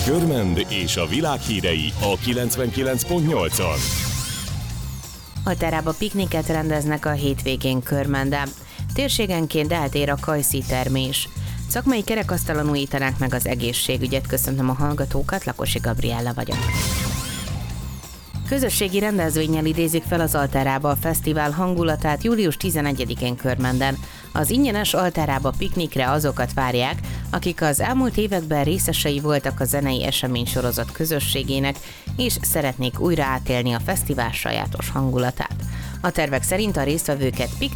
Körmend és a világ hírei a 99.8-on. Alterába pikniket rendeznek a hétvégén Körmenden. Térségenként eltér a kajszi termés. Szakmai kerekasztalon újítanák meg az egészségügyet. Köszöntöm a hallgatókat, Lakosi Gabriella vagyok. Közösségi rendezvénnyel idézik fel az Alterába Fesztivál hangulatát július 11-én Körmenden. Az ingyenes Alterába piknikre azokat várják, akik az elmúlt években részesei voltak a zenei eseménysorozat közösségének, és szeretnék újra átélni a fesztivál sajátos hangulatát. A tervek szerint a résztvevőket